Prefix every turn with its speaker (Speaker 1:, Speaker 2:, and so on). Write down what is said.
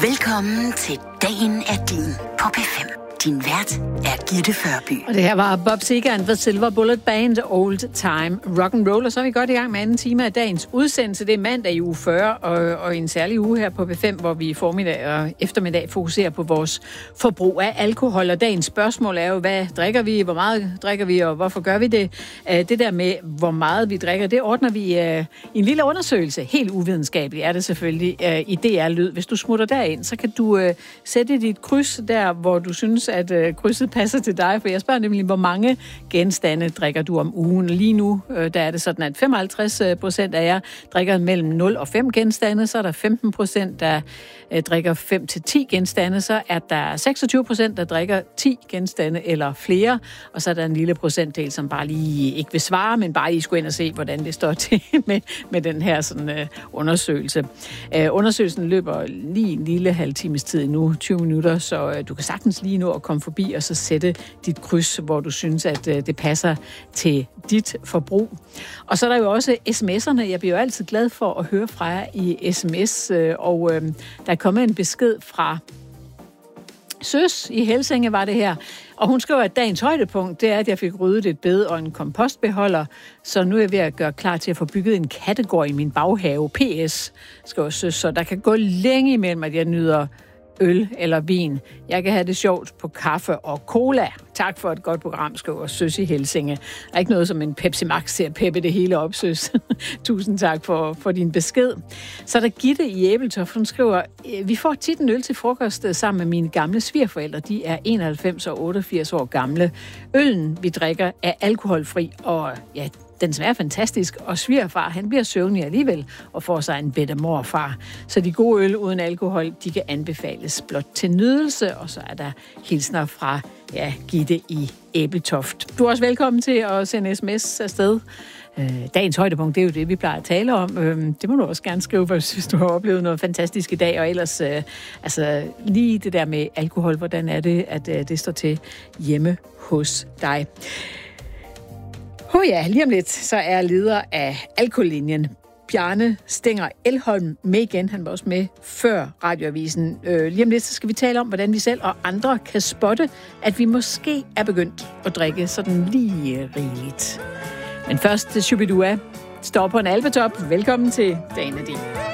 Speaker 1: Velkommen til Dagen er din på P5. Din vært er Gitte Førby.
Speaker 2: Og det her var Bob Seger and the Silver Bullet Band, Old Time Rock and Roll. Og så er vi godt i gang med anden time af dagens udsendelse. Det er mandag i uge 40, og en særlig uge her på P5, hvor vi i formiddag og eftermiddag fokuserer på vores forbrug af alkohol. Og dagens spørgsmål er jo, hvad drikker vi, hvor meget drikker vi, og hvorfor gør vi det? Det der med, hvor meget vi drikker, det ordner vi i en lille undersøgelse. Helt uvidenskabeligt er det selvfølgelig i DR Lyd. Hvis du smutter derind, så kan du sætte dit kryds der, hvor du synes, at krydset passer til dig, for jeg spørger nemlig, hvor mange genstande drikker du om ugen. Lige nu, der er det sådan, at 55% af jer drikker mellem 0 og 5 genstande, så er der 15%, der drikker 5 til 10 genstande, så er der 26%, der drikker 10 genstande eller flere, og så er der en lille procentdel, som bare lige ikke vil svare, men bare lige skulle ind og se, hvordan det står til med den her sådan, undersøgelse. Undersøgelsen løber lige en lille halv times tid nu, 20 minutter, så du kan sagtens lige nå at komme forbi og så sætte dit kryds, hvor du synes, at det passer til dit forbrug. Og så er der jo også sms'erne. Jeg bliver jo altid glad for at høre fra jer i sms, og der er kommet en besked fra Søs i Helsinge, var det her. Og hun skriver, at dagens højdepunkt, det er, at jeg fik ryddet et bed og en kompostbeholder, så nu er jeg ved at gøre klar til at få bygget en kattegård i min baghave. PS, skriver Søs, så der kan gå længe imellem, at jeg nyder øl eller vin. Jeg kan have det sjovt på kaffe og cola. Tak for et godt program, skriver Søs i Helsinge. Der er ikke noget som en Pepsi Max til at peppe det hele op, Søs. Tusind tak for din besked. Så er der Gitte i Æbeltoft, hun skriver, vi får tit en øl til frokost sammen med mine gamle svigerforældre. De er 91 og 88 år gamle. Øllen, vi drikker, er alkoholfri, og ja, den smager fantastisk, og svigerfar, han bliver søvnig alligevel og får sig en bedre morfar. Så de gode øl uden alkohol, de kan anbefales blot til nydelse, og så er der hilsner fra Gitte i Æbeltoft. Du er også velkommen til at sende sms afsted. Dagens højdepunkt, det er jo det, vi plejer at tale om. Det må du også gerne skrive, hvis du har oplevet noget fantastisk i dag, og ellers lige det der med alkohol, hvordan er det, at det står til hjemme hos dig. Lige om lidt, så er leder af Alkohollinjen, Bjarne Stenger Elholm, med igen. Han var også med før radioavisen. Lige om lidt, så skal vi tale om, hvordan vi selv og andre kan spotte, at vi måske er begyndt at drikke sådan lige rigeligt. Men først til Shubidua. Står på en alpetop. Velkommen til Dagen er din.